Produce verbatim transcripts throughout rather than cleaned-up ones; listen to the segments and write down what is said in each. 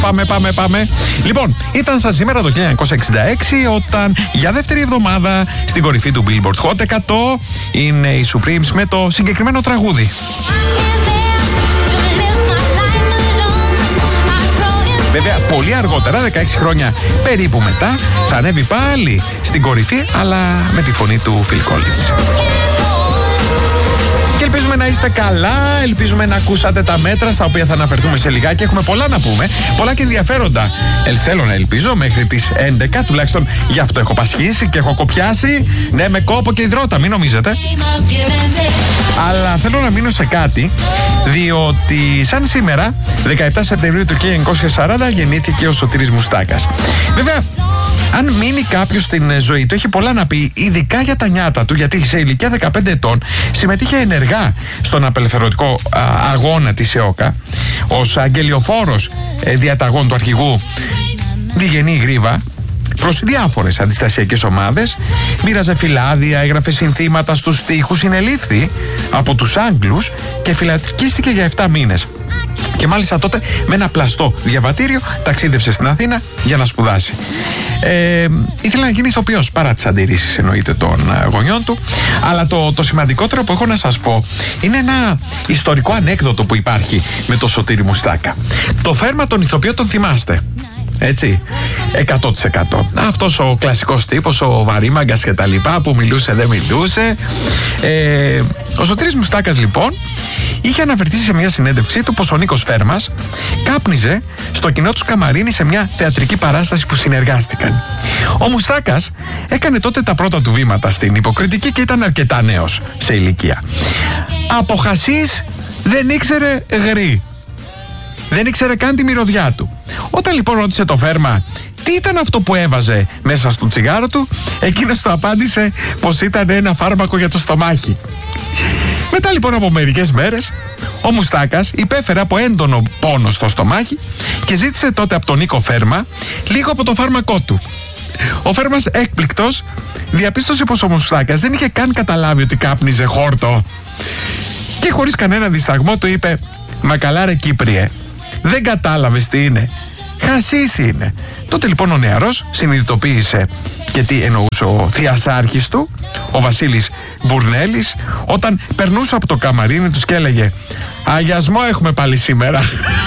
Πάμε, πάμε, πάμε. Λοιπόν, ήταν σαν σήμερα το χίλια εννιακόσια εξήντα έξι όταν για δεύτερη εβδομάδα στην κορυφή του Billboard Hot εκατό είναι οι Supremes με το συγκεκριμένο τραγούδι. Βέβαια, πολύ αργότερα, δεκαέξι χρόνια περίπου μετά, θα ανέβει πάλι στην κορυφή, αλλά με τη φωνή του Phil Collins. Και ελπίζουμε να είστε καλά, ελπίζουμε να ακούσατε τα μέτρα στα οποία θα αναφερθούμε σε λιγάκι. Έχουμε πολλά να πούμε, πολλά και ενδιαφέροντα. Ε, θέλω να ελπίζω μέχρι τις έντεκα, τουλάχιστον γι' αυτό έχω πασχίσει και έχω κοπιάσει. Ναι, με κόπο και υδρότα, μην νομίζετε. Αλλά θέλω να μείνω σε κάτι, διότι σαν σήμερα, δεκαεπτά Σεπτεμβρίου του χίλια εννιακόσια σαράντα, γεννήθηκε ο Σωτήρης Μουστάκας. Βέβαια, αν μείνει κάποιος στην ζωή του, έχει πολλά να πει, ειδικά για τα νιάτα του, γιατί σε ηλικία δεκαπέντε ετών συμμετείχε ενεργά στον απελευθερωτικό α, αγώνα της ΕΟΚΑ ως αγγελιοφόρος ε, διαταγών του αρχηγού Διγενή Γρίβα προς διάφορες αντιστασιακές ομάδες, μοίραζε φυλάδια, έγραφε συνθήματα στους στίχους, συνελήφθη από τους Άγγλους και φυλακίστηκε για επτά μήνες. Και μάλιστα τότε με ένα πλαστό διαβατήριο ταξίδευσε στην Αθήνα για να σπουδάσει. Ε, ήθελε να γίνει ηθοποιός παρά τις αντιρρήσεις εννοείται των γονιών του. Αλλά το, το σημαντικότερο που έχω να σας πω είναι ένα ιστορικό ανέκδοτο που υπάρχει με το Σωτήρη Μουστάκα. Το φέρμα τον ηθοποιό τον θυμάστε. Έτσι, εκατό τοις εκατό. Αυτός ο κλασικός τύπος, ο βαρύμαγκας και τα λοιπά, που μιλούσε δεν μιλούσε. Ε, ο Σωτήρης Μουστάκας λοιπόν είχε αναφερθεί σε μια συνέντευξή του πως ο Νίκος Φέρμας κάπνιζε στο κοινό τους καμαρίνι σε μια θεατρική παράσταση που συνεργάστηκαν. Ο Μουστάκας έκανε τότε τα πρώτα του βήματα στην υποκριτική και ήταν αρκετά νέος σε ηλικία. Από χασίς δεν ήξερε γρή. Δεν ήξερε καν τη μυρωδιά του. Όταν λοιπόν ρώτησε το Φέρμα τι ήταν αυτό που έβαζε μέσα στο τσιγάρο του, εκείνος του απάντησε πως ήταν ένα φάρμακο για το στομάχι. Μετά λοιπόν από μερικές μέρες, ο Μουστάκας υπέφερε από έντονο πόνο στο στομάχι και ζήτησε τότε από τον Νίκο Φέρμα λίγο από το φάρμακό του. Ο Φέρμας έκπληκτος διαπίστωσε πως ο Μουστάκας δεν είχε καν καταλάβει ότι κάπνιζε χόρτο και χωρίς κανένα δισταγμό του είπε «Μα καλά ρε Κύπριε, δεν κατάλαβες τι είναι, χασίς είναι». Τότε λοιπόν ο νεαρός συνειδητοποίησε και τι εννοούσε ο θειασάρχης του, ο Βασίλης Μπουρνέλης, όταν περνούσε από το καμαρίνι τους και έλεγε «Αγιασμό έχουμε πάλι σήμερα».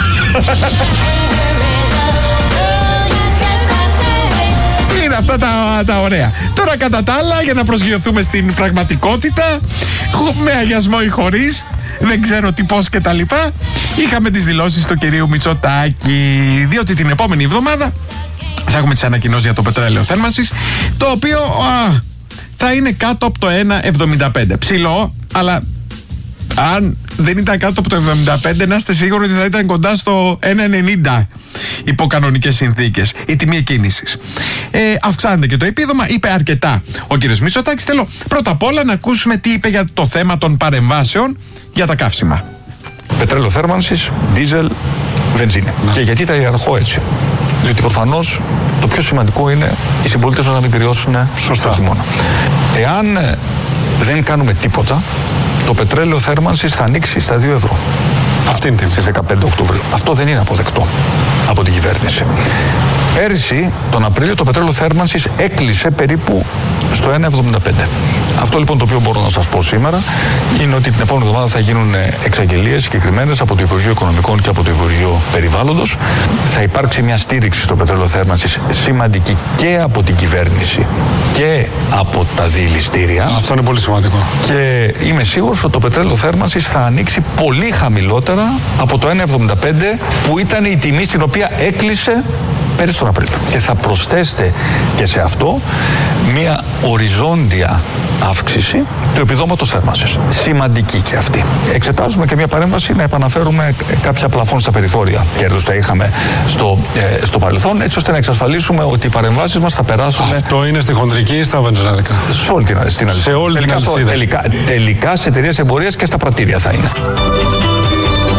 Είναι αυτά τα, τα ωραία. Τώρα κατά τα άλλα, για να προσγειωθούμε στην πραγματικότητα, με αγιασμό ή χωρίς, δεν ξέρω τι, πώς και τα λοιπά, είχαμε τις δηλώσεις του κυρίου Μητσοτάκη, διότι την επόμενη εβδομάδα θα έχουμε τις ανακοινώσεις για το πετρέλαιο θέρμανσης, το οποίο α, θα είναι κάτω από το ένα εβδομήντα πέντε. Ψηλό, αλλά αν δεν ήταν κάτω από το εβδομήντα πέντε, να είστε σίγουροι ότι θα ήταν κοντά στο ένα ενενήντα υπό κανονικές συνθήκες η τιμή εκκίνησης. Ε, αυξάνεται και το επίδομα, είπε αρκετά ο κύριος Μητσοτάκης. Θέλω πρώτα απ' όλα να ακούσουμε τι είπε για το θέμα των παρεμβάσεων για τα καύσιμα. Πετρέλαιο θέρμανσης, δίζελ, βενζίνη. Ναι. Και γιατί τα ιεραρχώ έτσι? Διότι προφανώς το πιο σημαντικό είναι οι συμπολίτες μας να μην κρυώσουν σωστά το χειμώνα. Εάν δεν κάνουμε τίποτα, το πετρέλαιο θέρμανσης θα ανοίξει στα δύο ευρώ. Αυτή είναι στις δεκαπέντε Οκτωβρίου. Αυτό δεν είναι αποδεκτό από την κυβέρνηση. Πέρυσι, τον Απρίλιο, το πετρέλαιο θέρμανσης έκλεισε περίπου στο ένα εβδομήντα πέντε. Αυτό λοιπόν το οποίο μπορώ να σας πω σήμερα είναι ότι την επόμενη εβδομάδα θα γίνουν εξαγγελίες συγκεκριμένες από το Υπουργείο Οικονομικών και από το Υπουργείο Περιβάλλοντος. Θα υπάρξει μια στήριξη στο πετρέλαιο θέρμανσης σημαντική και από την κυβέρνηση και από τα διελιστήρια. Αυτό είναι πολύ σημαντικό. Και είμαι σίγουρος ότι το πετρέλαιο θέρμανσης θα ανοίξει πολύ χαμηλότερα από το ένα εβδομήντα πέντε που ήταν η τιμή στην οποία έκλεισε πέρυσι τον Απρίλιο. Και θα προσθέσετε και σε αυτό μια οριζόντια αύξηση του επιδόματος θέρμανσης. Σημαντική και αυτή. Εξετάζουμε και μια παρέμβαση να επαναφέρουμε κάποια πλαφόν στα περιθώρια κέρδους τα είχαμε στο, ε, στο παρελθόν, έτσι ώστε να εξασφαλίσουμε ότι οι παρεμβάσεις μας θα περάσουν. Αυτό είναι στη χοντρική ή στα βενζινάδικα? Σε όλη την αλυσίδα. Σε όλη την αλυσίδα. Τελικά, τελικά σε εταιρείες εμπορίας και στα πρατήρια θα είναι.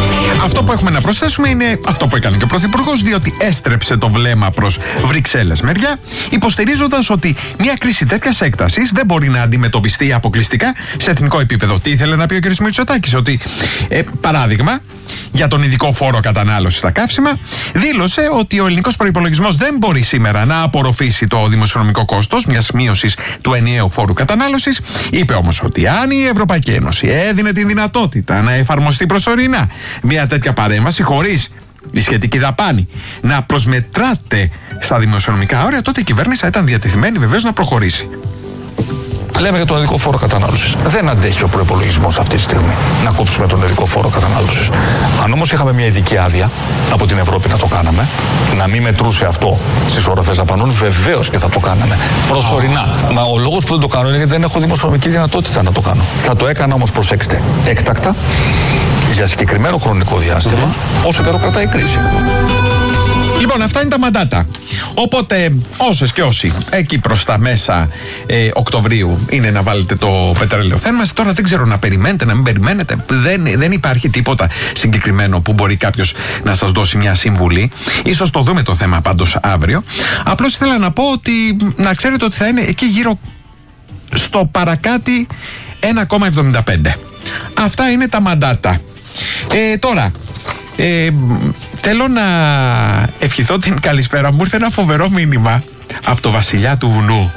Αυτό που έχουμε να προσθέσουμε είναι αυτό που έκανε και ο Πρωθυπουργός, διότι έστρεψε το βλέμμα προς Βρυξέλλες μεριά, υποστηρίζοντας ότι μια κρίση τέτοιας έκτασης δεν μπορεί να αντιμετωπιστεί αποκλειστικά σε εθνικό επίπεδο. Τι ήθελε να πει ο κ. Μητσοτάκης? Ότι, ε, παράδειγμα, για τον ειδικό φόρο κατανάλωσης στα καύσιμα, δήλωσε ότι ο ελληνικός προϋπολογισμός δεν μπορεί σήμερα να απορροφήσει το δημοσιονομικό κόστος μιας μείωσης του ενιαίου φόρου κατανάλωσης. Είπε όμως ότι αν η Ευρωπαϊκή Ένωση έδινε τη δυνατότητα να εφαρμοστεί προσωρινά μια τέτοια παρέμβαση χωρίς η σχετική δαπάνη να προσμετράται στα δημοσιονομικά όρια, τότε η κυβέρνηση θα ήταν διατεθειμένη βεβαίως να προχωρήσει. Λέμε για τον ειδικό φόρο κατανάλωσης. Δεν αντέχει ο προϋπολογισμός αυτή τη στιγμή να κόψουμε τον ειδικό φόρο κατανάλωσης. Αν όμως είχαμε μια ειδική άδεια από την Ευρώπη να το κάναμε, να μην μετρούσε αυτό στις οροφές δαπανών, βεβαίως και θα το κάναμε. Προσωρινά. Oh. Μα ο λόγος που δεν το κάνω είναι γιατί δεν έχω δημοσιονομική δυνατότητα να το κάνω. Θα το έκανα όμως, προσέξτε, έκτακτα, για συγκεκριμένο χρονικό διάστημα, mm-hmm. όσο καιρό κρατάει η κρίση. Λοιπόν, αυτά είναι τα μαντάτα. Οπότε, όσες και όσοι εκεί προς τα μέσα ε, Οκτωβρίου είναι να βάλετε το πετρέλαιο θέρμανση, τώρα δεν ξέρω να περιμένετε, να μην περιμένετε. Δεν, δεν υπάρχει τίποτα συγκεκριμένο που μπορεί κάποιος να σας δώσει μια συμβουλή. Ίσως το δούμε το θέμα πάντως αύριο. Απλώς ήθελα να πω ότι να ξέρετε ότι θα είναι εκεί γύρω στο παρακάτι ένα κόμμα εβδομήντα πέντε. Αυτά είναι τα μαντάτα. Ε, τώρα... Ε, θέλω να ευχηθώ την καλησπέρα. Μου ήρθε ένα φοβερό μήνυμα από το βασιλιά του βουνού,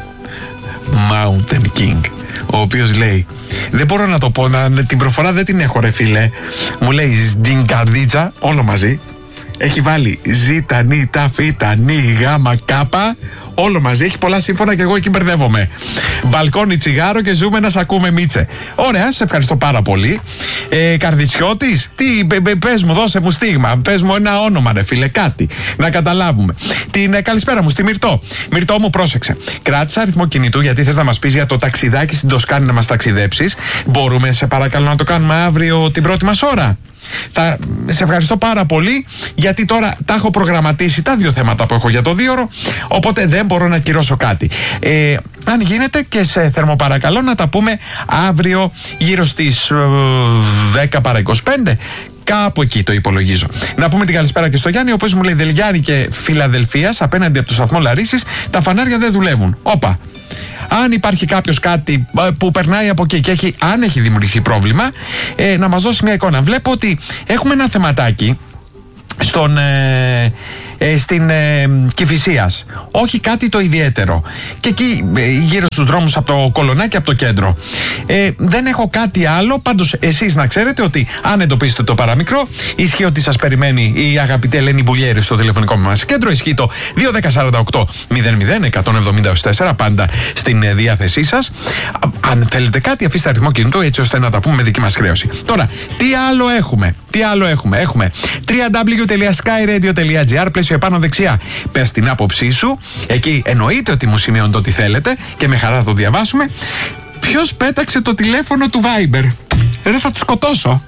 Mountain King, ο οποίος λέει, δεν μπορώ να το πω, να, την προφορά δεν την έχω ρε φίλε. Μου λέει Σντιγκαρδίτσα, όλο μαζί. Έχει βάλει ζήτα, νι, τα, φίτα, νι, γάμα, κάπα. Όλο μαζί, έχει πολλά σύμφωνα και εγώ εκεί μπερδεύομαι. Μπαλκόνι τσιγάρο και ζούμε να σ' ακούμε Μίτσε. Ωραία, σε ευχαριστώ πάρα πολύ. Ε, Καρδιτσιώτης, τι, πες μου, δώσε μου στίγμα. Πες μου ένα όνομα, ρε φίλε, κάτι. Να καταλάβουμε. Την ε, καλησπέρα μου στη Μυρτώ. Μυρτώ μου, πρόσεξε. Κράτησα αριθμό κινητού γιατί θες να μας πεις για το ταξιδάκι στην Τοσκάνη να μας ταξιδέψεις. Μπορούμε, σε παρακαλώ, να το κάνουμε αύριο την πρώτη μας ώρα? Θα, σε ευχαριστώ πάρα πολύ, γιατί τώρα τα έχω προγραμματίσει τα δύο θέματα που έχω για το δίωρο, οπότε δεν μπορώ να κυρώσω κάτι. Ε, αν γίνεται και σε θερμοπαρακαλώ να τα πούμε αύριο γύρω στις δέκα παρά είκοσι πέντε. Κάπου εκεί το υπολογίζω. Να πούμε την καλησπέρα και στο Γιάννη, ο οποίος μου λέει Δελγιάννη και Φιλαδελφίας, απέναντι από το σταθμό Λαρίσης, τα φανάρια δεν δουλεύουν. Όπα. Αν υπάρχει κάποιος κάτι που περνάει από εκεί και έχει, αν έχει δημιουργηθεί πρόβλημα, ε, να μας δώσει μια εικόνα. Βλέπω ότι έχουμε ένα θεματάκι στον, ε, ε, στην ε, Κηφισίας. Όχι κάτι το ιδιαίτερο. Και εκεί ε, γύρω στους δρόμους από το Κολονάκι, από το κέντρο. Ε, δεν έχω κάτι άλλο. Πάντως εσείς να ξέρετε ότι αν εντοπίσετε το παραμικρό, ισχύει ότι σας περιμένει η αγαπητή Ελένη Μπουλιέρη στο τηλεφωνικό μας κέντρο. Ισχύει το δύο ένα μηδέν σαράντα οκτώ μηδέν μηδέν εκατόν εβδομήντα τέσσερα, πάντα στην ε, διάθεσή σας. Αν θέλετε κάτι, αφήστε αριθμό κινητού έτσι ώστε να τα πούμε με δική μας χρέωση. Τώρα, τι άλλο έχουμε? Τι άλλο έχουμε? Έχουμε double-u double-u double-u τελεία sky radio τελεία gr, πλαίσιο επάνω δεξιά. Πες την άποψή σου. Εκεί εννοείται ότι μου σημειώνετε ό,τι θέλετε και με χαρά θα το διαβάσουμε. Ποιος πέταξε το τηλέφωνο του Viber? Ρε, θα του σκοτώσω.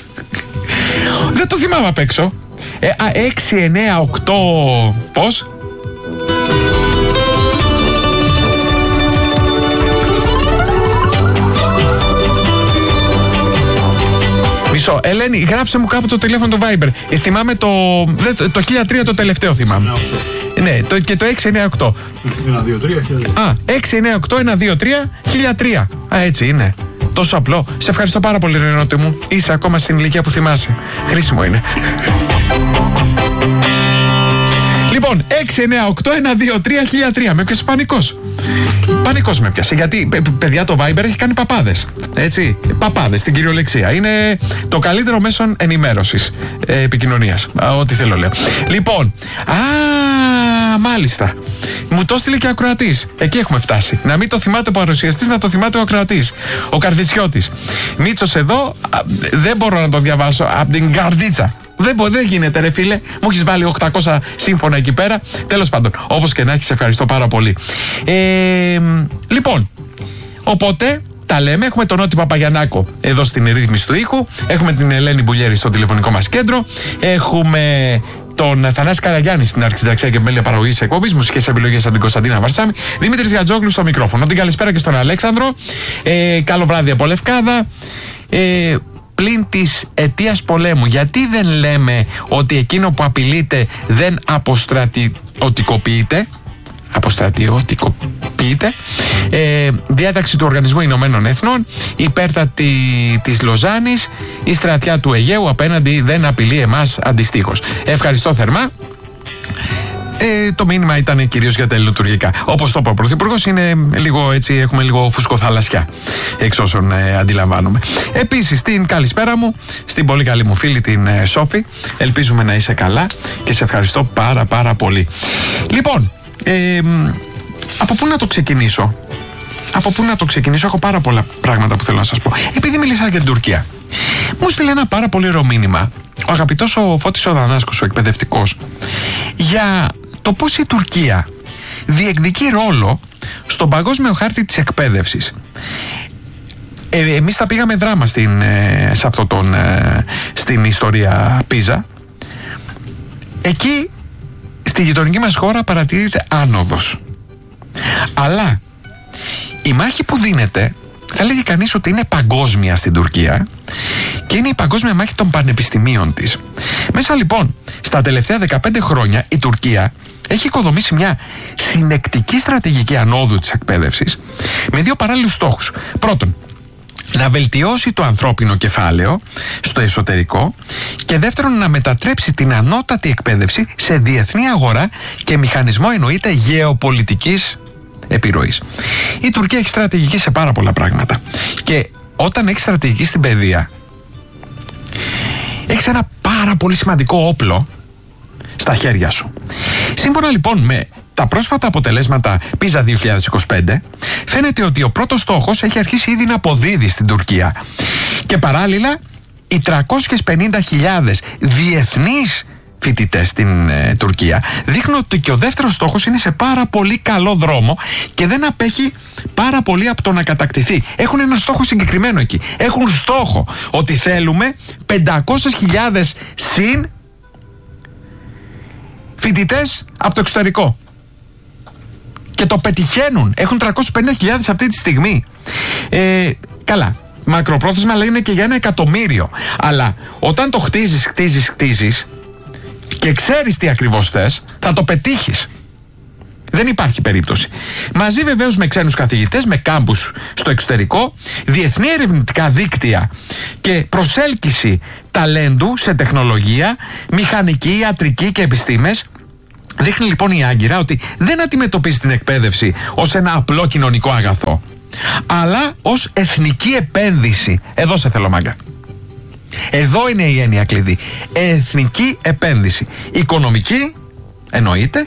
Δεν το θυμάμαι απ' έξω. Ε, α, έξι εννιά οκτώ πώς? Μισό. Ελένη, γράψε μου κάπου το τηλέφωνο του Viber. Ε, θυμάμαι το, το, το χίλια τρία το τελευταίο θυμάμαι. Ναι, το, και το έξι εννιά οκτώ. ένα δύο τρία χίλια τρία. Α, έξι εννιά οκτώ ένα δύο τρία χίλια τρία. Α, έτσι είναι. Τόσο απλό. Σε ευχαριστώ πάρα πολύ, Ρενότη μου. Είσαι ακόμα στην ηλικία που θυμάσαι. Χρήσιμο είναι. Λοιπόν, έξι εννιά οκτώ ένα δύο τρία χίλια τρία. Με πιάσε πανικός. Πανικός με πιάσε. Γιατί, παιδιά, το Viber έχει κάνει παπάδες. Έτσι. Παπάδες στην κυριολεξία. Είναι το καλύτερο μέσο ενημέρωσης, ε, επικοινωνίας. Α, ό,τι θέλω λέω. Λοιπόν. Α, μάλιστα. Μου το έστειλε και ο ακροατής. Εκεί έχουμε φτάσει. Να μην το θυμάται ο παρουσιαστής, να το θυμάται ο ακροατής. Ο Καρδιτσιώτης. Μίτσος εδώ, α, δεν μπορώ να το διαβάσω. Από την Καρδίτσα. Δεν, δεν γίνεται, ρε φίλε. Μου έχεις βάλει οκτακόσια σύμφωνα εκεί πέρα. Τέλος πάντων, όπως και να έχεις, ευχαριστώ πάρα πολύ. Ε, λοιπόν, οπότε τα λέμε. Έχουμε τον Νότι Παπαγιαννάκο εδώ στην ρύθμιση του ήχου. Έχουμε την Ελένη Μπουλιέρη στο τηλεφωνικό μας κέντρο. Έχουμε τον Θανάση Καραγιάννη στην αρχισυνταξία και μέλη παραγωγής εκπομπής, μουσικές επιλογές από την Κωνσταντίνα Βαρσάμι. Δημήτρης Γιατζόγλου στο μικρόφωνο. Την καλησπέρα και στον Αλέξανδρο. Ε, καλό βράδυ από Λευκάδα. Ε, πλην της αιτίας πολέμου. Γιατί δεν λέμε ότι εκείνο που απειλείται δεν αποστρατιωτικοποιείται? Αποστρατιωτικοποιείται. Ε, διάταξη του Οργανισμού Ηνωμένων Εθνών, υπέρτατη της Λοζάνης, η στρατιά του Αιγαίου απέναντι δεν απειλεί εμάς αντιστοίχως. Ευχαριστώ θερμά. Ε, το μήνυμα ήταν κυρίως για τα ελληνοτουρκικά. Όπως το είπε ο Πρωθυπουργός, είναι λίγο έτσι, έχουμε λίγο φουσκοθαλασσιά, εξ όσων ε, αντιλαμβάνομαι. Επίσης, την καλησπέρα μου στην πολύ καλή μου φίλη την ε, Σόφη. Ελπίζουμε να είσαι καλά και σε ευχαριστώ πάρα πάρα πολύ. Λοιπόν, ε, από πού να το ξεκινήσω? Από πού να το ξεκινήσω? Έχω πάρα πολλά πράγματα που θέλω να σας πω. Επειδή μίλησα για την Τουρκία, μου στείλε ένα πάρα πολύ ωραίο μήνυμα ο αγαπητός ο Φώτης ο Δανάσκος, ο εκπαιδευτικός, για το πώς η Τουρκία διεκδικεί ρόλο στον παγκόσμιο χάρτη της εκπαίδευσης. Ε, εμείς τα πήγαμε δράμα στην, ε, σε αυτό τον, ε, στην ιστορία Πίζα. Εκεί στη γειτονική μας χώρα παρατηρείται άνοδος. Αλλά η μάχη που δίνεται, θα λέγει κανείς ότι είναι παγκόσμια στην Τουρκία, και είναι η παγκόσμια μάχη των πανεπιστημίων της. Μέσα λοιπόν στα τελευταία δεκαπέντε χρόνια η Τουρκία έχει οικοδομήσει μια συνεκτική στρατηγική ανόδου της εκπαίδευσης με δύο παράλληλους στόχους. Πρώτον, να βελτιώσει το ανθρώπινο κεφάλαιο στο εσωτερικό, και δεύτερον, να μετατρέψει την ανώτατη εκπαίδευση σε διεθνή αγορά και μηχανισμό, εννοείται, γεωπολιτικής επιρροής. Η Τουρκία έχει στρατηγική σε πάρα πολλά πράγματα, και όταν έχει στρατηγική στην παιδεία, έχεις ένα πάρα πολύ σημαντικό όπλο στα χέρια σου. Σύμφωνα λοιπόν με τα πρόσφατα αποτελέσματα Πίζα δύο χιλιάδες είκοσι πέντε, φαίνεται ότι ο πρώτος στόχος έχει αρχίσει ήδη να αποδίδει στην Τουρκία, και παράλληλα οι τριακόσιες πενήντα χιλιάδες διεθνείς φοιτητές στην ε, Τουρκία δείχνουν ότι και ο δεύτερος στόχος είναι σε πάρα πολύ καλό δρόμο και δεν απέχει πάρα πολύ από το να κατακτηθεί. Έχουν ένα στόχο συγκεκριμένο εκεί. Έχουν στόχο ότι θέλουμε πεντακόσιες χιλιάδες συν φοιτητές από το εξωτερικό. Και το πετυχαίνουν. Έχουν τριακόσιες πενήντα χιλιάδες αυτή τη στιγμή. Ε, καλά. Μακροπρόθεσμα λένε και για ένα εκατομμύριο. Αλλά όταν το χτίζεις, χτίζεις, χτίζεις και ξέρεις τι ακριβώς θες, θα το πετύχεις. Δεν υπάρχει περίπτωση. Μαζί βεβαίως με ξένους καθηγητές, με κάμπους στο εξωτερικό, διεθνή ερευνητικά δίκτυα και προσέλκυση ταλέντου σε τεχνολογία, μηχανική, ιατρική και επιστήμες. Δείχνει λοιπόν η Άγκυρα ότι δεν αντιμετωπίζει την εκπαίδευση ως ένα απλό κοινωνικό αγαθό, αλλά ως εθνική επένδυση. Εδώ σε θέλω, μάγκα. Εδώ είναι η έννοια κλειδί. Εθνική επένδυση. Οικονομική, εννοείται,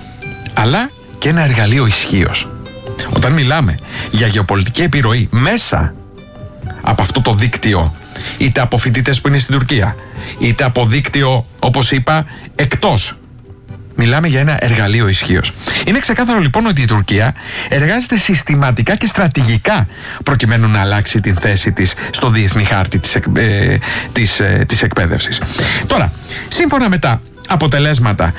αλλά και ένα εργαλείο ισχύως. Όταν μιλάμε για γεωπολιτική επιρροή μέσα από αυτό το δίκτυο, είτε από φοιτητές που είναι στην Τουρκία, είτε από δίκτυο, όπως είπα, εκτός, μιλάμε για ένα εργαλείο ισχύως. Είναι ξεκάθαρο λοιπόν ότι η Τουρκία εργάζεται συστηματικά και στρατηγικά προκειμένου να αλλάξει την θέση της στο διεθνή χάρτη της, εκ, ε, της, ε, της εκπαίδευσης. Τώρα, σύμφωνα με τα αποτελέσματα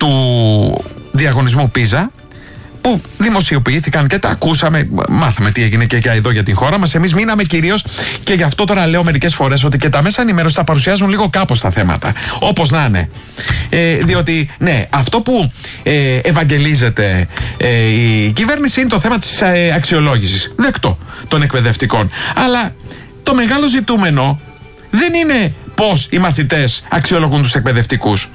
του διαγωνισμού Πίζα, που δημοσιοποιήθηκαν και τα ακούσαμε, μάθαμε τι έγινε και για εδώ για την χώρα μας. Εμείς μείναμε κυρίως, και γι' αυτό τώρα λέω μερικές φορές ότι και τα μέσα ενημέρωση τα παρουσιάζουν λίγο κάπως τα θέματα. Όπως να είναι. Ε, διότι, ναι, αυτό που ε, ευαγγελίζεται ε, η κυβέρνηση είναι το θέμα της ε, αξιολόγησης. Δεκτό των εκπαιδευτικών. Αλλά το μεγάλο ζητούμενο δεν είναι πώς οι μαθητές αξιολογούν τους εκπαιδευτικούς.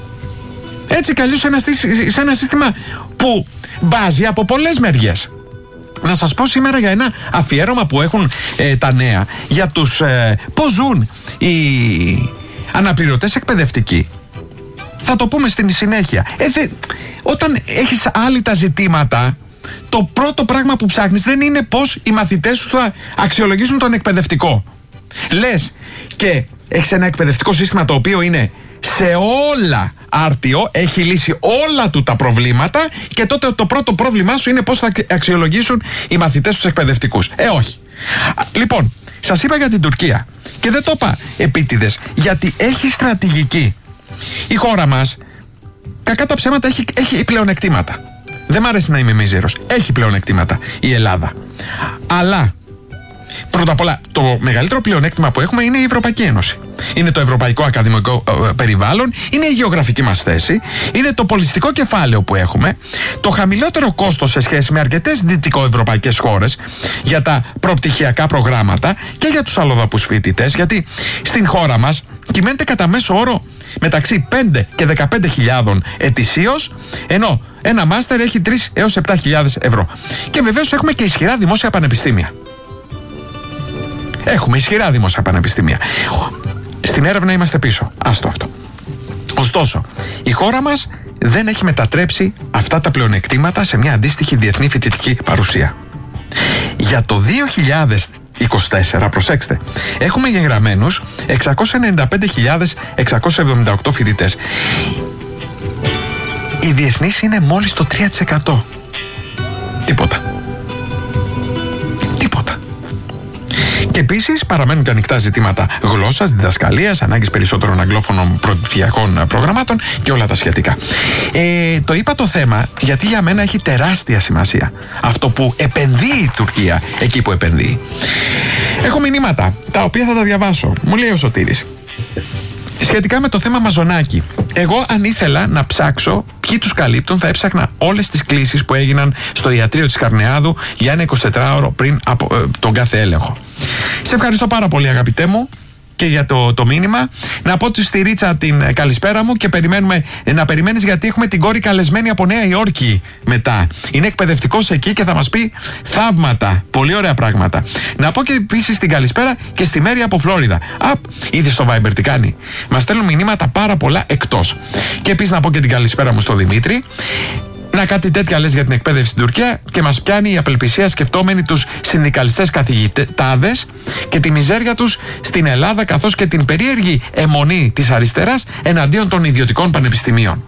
Έτσι κι αλλιώς σε ένα σύστημα που μπάζει από πολλές μεριές. Να σας πω σήμερα για ένα αφιέρωμα που έχουν ε, τα νέα για τους ε, πώς ζουν οι αναπληρωτές εκπαιδευτικοί. Θα το πούμε στην συνέχεια. Ε, δε, όταν έχεις άλλη τα ζητήματα, το πρώτο πράγμα που ψάχνεις δεν είναι πώς οι μαθητές σου θα αξιολογήσουν τον εκπαιδευτικό. Λες και έχεις ένα εκπαιδευτικό σύστημα το οποίο είναι σε όλα άρτιο, έχει λύσει όλα του τα προβλήματα, και τότε το πρώτο πρόβλημά σου είναι πώς θα αξιολογήσουν οι μαθητές τους εκπαιδευτικούς. Ε, όχι. Λοιπόν, σας είπα για την Τουρκία και δεν το είπα επίτηδες, γιατί έχει στρατηγική. Η χώρα μας, κακά τα ψέματα, έχει, έχει πλεονεκτήματα. Δεν μ' αρέσει να είμαι μίζερος. Έχει πλεονεκτήματα η Ελλάδα. Αλλά Πρώτα απ' όλα, το μεγαλύτερο πλεονέκτημα που έχουμε είναι η Ευρωπαϊκή Ένωση. Είναι το ευρωπαϊκό ακαδημαϊκό ε, περιβάλλον, είναι η γεωγραφική μας θέση, είναι το πολιστικό κεφάλαιο που έχουμε, το χαμηλότερο κόστος σε σχέση με αρκετές δυτικοευρωπαϊκές χώρες για τα προπτυχιακά προγράμματα και για τους αλλοδαπούς φοιτητές, γιατί στην χώρα μας κυμαίνεται κατά μέσο όρο μεταξύ πέντε και δεκαπέντε χιλιάδων ετησίως, ενώ ένα μάστερ έχει τρεις έως επτά χιλιάδες ευρώ. Και βεβαίως έχουμε και ισχυρά δημόσια πανεπιστήμια. Έχουμε ισχυρά δημόσια πανεπιστήμια. Στην έρευνα είμαστε πίσω. Άστο αυτό. Ωστόσο, η χώρα μας δεν έχει μετατρέψει αυτά τα πλεονεκτήματα σε μια αντίστοιχη διεθνή φοιτητική παρουσία. Για το δύο χιλιάδες είκοσι τέσσερα, προσέξτε, έχουμε εγγεγραμμένους εξακόσιες ενενήντα πέντε χιλιάδες εξακόσιους εβδομήντα οκτώ φοιτητές. Η διεθνής είναι μόλις το τρία τοις εκατό. Τίποτα. Τίποτα. Και επίσης παραμένουν και ανοιχτά ζητήματα γλώσσας, διδασκαλίας, ανάγκης περισσότερων αγγλόφωνων προπτυχιακών προγραμμάτων και όλα τα σχετικά. Ε, το είπα το θέμα γιατί για μένα έχει τεράστια σημασία αυτό που επενδύει η Τουρκία εκεί που επενδύει. Έχω μηνύματα τα οποία θα τα διαβάσω. Μου λέει ο Σωτήρης σχετικά με το θέμα Μαζονάκη. Εγώ αν ήθελα να ψάξω ποιοι τους καλύπτουν, θα έψαχνα όλες τις κλήσεις που έγιναν στο ιατρείο της Καρνεάδου για ένα εικοσιτετράωρο πριν από ε, τον κάθε έλεγχο. Σε ευχαριστώ πάρα πολύ αγαπητέ μου και για το, το μήνυμα. Να πω στη Ρίτσα την καλησπέρα μου και περιμένουμε, να περιμένεις γιατί έχουμε την κόρη καλεσμένη από Νέα Υόρκη μετά. Είναι εκπαιδευτικός εκεί και θα μας πει θαύματα. Πολύ ωραία πράγματα. Να πω και επίσης την καλησπέρα και στη Μέρη από Φλόριδα. Α, είδες στο Viber τι κάνει. Μας στέλνουν μηνύματα πάρα πολλά εκτός. Και επίσης να πω και την καλησπέρα μου στο Δημήτρη. Να κάτι τέτοια λες για την εκπαίδευση στην Τουρκία και μας πιάνει η απελπισία σκεφτόμενοι τους συνδικαλιστές καθηγητάδες και τη μιζέρια τους στην Ελλάδα, καθώς και την περίεργη αιμονή της αριστεράς εναντίον των ιδιωτικών πανεπιστημίων.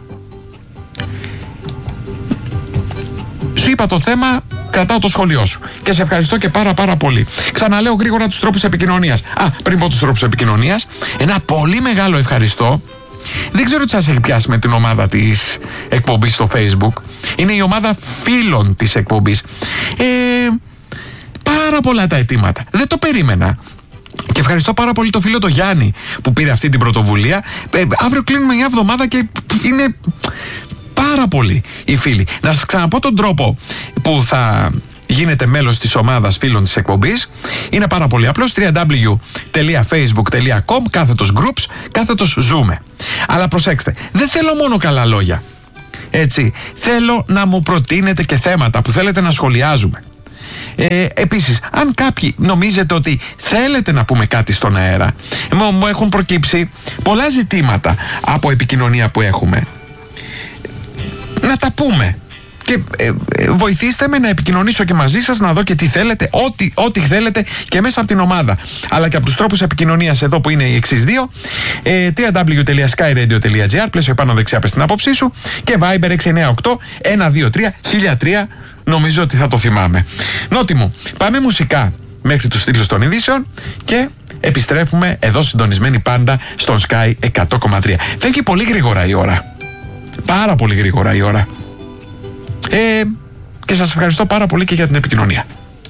Σου είπα το θέμα, κρατάω το σχόλιο σου και σε ευχαριστώ και πάρα πάρα πολύ. Ξαναλέω γρήγορα τους τρόπους επικοινωνίας. Α, πριν πω τους τρόπους επικοινωνίας, ένα πολύ μεγάλο ευχαριστώ. Δεν ξέρω τι σας έχει πιάσει με την ομάδα της εκπομπής στο Facebook. Είναι η ομάδα φίλων της εκπομπής. Ε, πάρα πολλά τα αιτήματα. Δεν το περίμενα. Και ευχαριστώ πάρα πολύ το φίλο το Γιάννη που πήρε αυτή την πρωτοβουλία. Ε, αύριο κλείνουμε μια εβδομάδα και είναι πάρα πολλοί οι φίλοι. Να σας ξαναπώ τον τρόπο που θα γίνετε μέλος της ομάδας φίλων της εκπομπής. Είναι πάρα πολύ απλός. double-u double-u double-u τελεία facebook τελεία com κάθετος groups κάθετος ζούμε. Αλλά προσέξτε, δεν θέλω μόνο καλά λόγια. Έτσι, θέλω να μου προτείνετε και θέματα που θέλετε να σχολιάζουμε. Ε, επίσης, αν κάποιοι νομίζετε ότι θέλετε να πούμε κάτι στον αέρα, μου, μου έχουν προκύψει πολλά ζητήματα από επικοινωνία που έχουμε. Να τα πούμε. Και ε, ε, βοηθήστε με να επικοινωνήσω και μαζί σας, να δω και τι θέλετε, ό,τι, ό,τι θέλετε και μέσα από την ομάδα. Αλλά και από τους τρόπους επικοινωνίας εδώ που είναι οι εξής δύο. Ε, double-u double-u double-u τελεία sky radio τελεία gr, πλαίσιο πάνω δεξιά πες την άποψή σου. Και Viber έξι εννιά οκτώ ένα δύο τρία χίλια τρία, νομίζω ότι θα το θυμάμαι. Νότι μου, πάμε μουσικά μέχρι τους τίτλους των ειδήσεων και επιστρέφουμε εδώ συντονισμένοι πάντα στον Sky εκατό κόμμα τρία. Φεύγει πολύ γρήγορα η ώρα. Πάρα πολύ γρήγορα η ώρα. Ε, και σας ευχαριστώ πάρα πολύ και για την επικοινωνία.